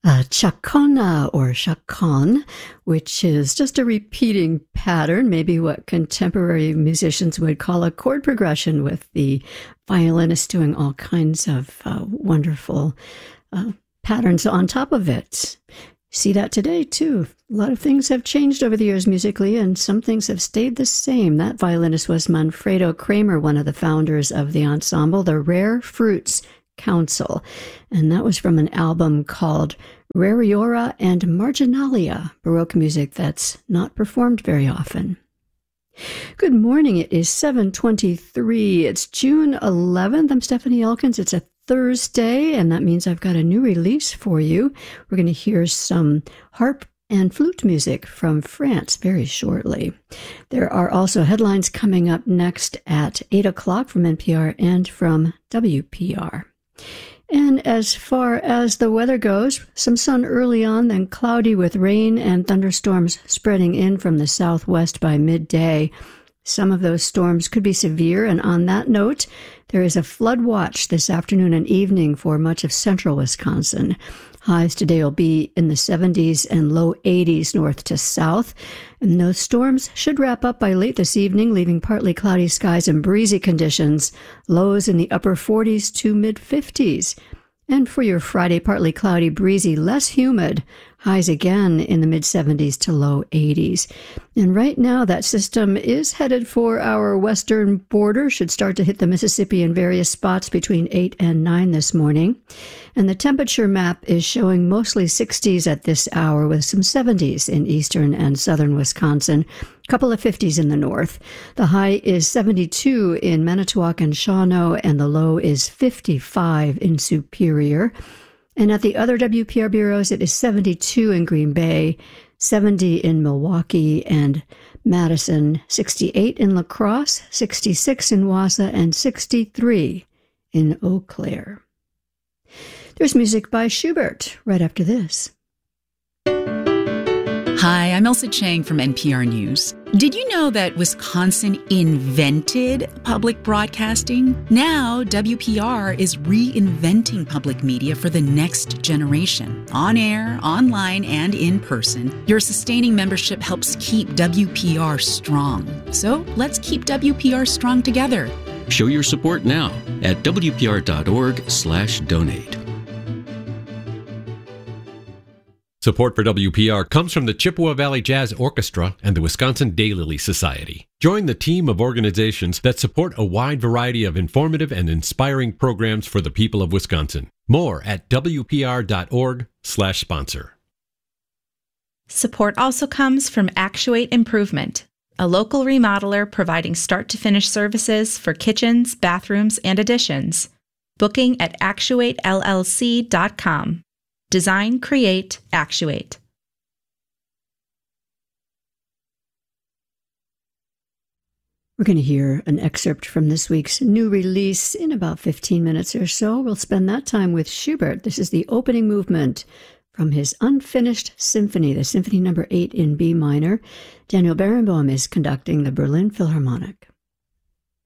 Chacona or chaconne, which is just a repeating pattern, maybe what contemporary musicians would call a chord progression, with the violinist doing all kinds of wonderful patterns on top of it. See that today, too. A lot of things have changed over the years musically, and some things have stayed the same. That violinist was Manfredo Kramer, one of the founders of the ensemble, the Rare Fruits Council. And that was from an album called Rariora and Marginalia, Baroque music that's not performed very often. Good morning. It is 7:23. It's June 11th. I'm Stephanie Elkins. It's a Thursday, and that means I've got a new release for you. We're going to hear some harp and flute music from France very shortly. There are also headlines coming up next at 8 o'clock from NPR and from WPR. And as far as the weather goes, some sun early on, then cloudy with rain and thunderstorms spreading in from the southwest by midday. Some of those storms could be severe, and on that note, there is a flood watch this afternoon and evening for much of central Wisconsin. Highs today will be in the 70s and low 80s north to south, and those storms should wrap up by late this evening, leaving partly cloudy skies and breezy conditions, lows in the upper 40s to mid-50s. And for your Friday, partly cloudy, breezy, less humid, highs again in the mid-70s to low 80s. And right now, that system is headed for our western border, should start to hit the Mississippi in various spots between 8 and 9 this morning. And the temperature map is showing mostly 60s at this hour, with some 70s in eastern and southern Wisconsin, a couple of 50s in the north. The high is 72 in Manitowoc and Shawano, and the low is 55 in Superior. And at the other WPR bureaus, it is 72 in Green Bay, 70 in Milwaukee and Madison, 68 in La Crosse, 66 in Wausau, and 63 in Eau Claire. There's music by Schubert right after this. Hi, I'm Elsa Chang from NPR News. Did you know that Wisconsin invented public broadcasting? Now, WPR is reinventing public media for the next generation. On air, online, and in person, your sustaining membership helps keep WPR strong. So let's keep WPR strong together. Show your support now at WPR.org/donate. Support for WPR comes from the Chippewa Valley Jazz Orchestra and the Wisconsin Daylily Society. Join the team of organizations that support a wide variety of informative and inspiring programs for the people of Wisconsin. More at WPR.org/sponsor. Support also comes from Actuate Improvement, a local remodeler providing start-to-finish services for kitchens, bathrooms, and additions. Booking at actuatellc.com. Design, create, actuate. We're going to hear an excerpt from this week's new release in about 15 minutes or so. We'll spend that time with Schubert. This is the opening movement from his unfinished symphony, the Symphony No. 8 in B minor. Daniel Barenboim is conducting the Berlin Philharmonic.